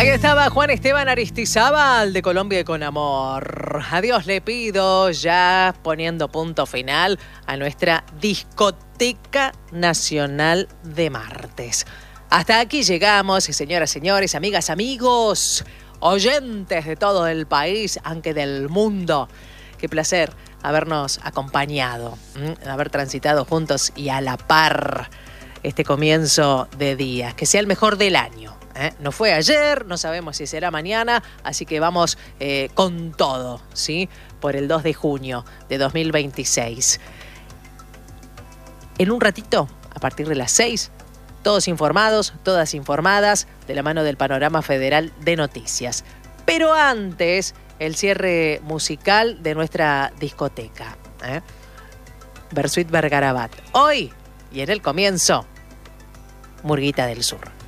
Ahí estaba Juan Esteban Aristizábal de Colombia y con Amor. A Dios le pido, ya poniendo punto final a nuestra discoteca nacional de martes. Hasta aquí llegamos, señoras, señores, amigas, amigos, oyentes de todo el país, aunque del mundo. Qué placer habernos acompañado, haber transitado juntos y a la par este comienzo de día. Que sea el mejor del año. No fue ayer, no sabemos si será mañana, así que vamos con todo, ¿sí? Por el 2 de junio de 2026. En un ratito, a partir de las 6, todos informados, todas informadas, de la mano del Panorama Federal de Noticias. Pero antes, el cierre musical de nuestra discoteca. Bersuit Vergarabat. Hoy, y en el comienzo, Murguita del Sur.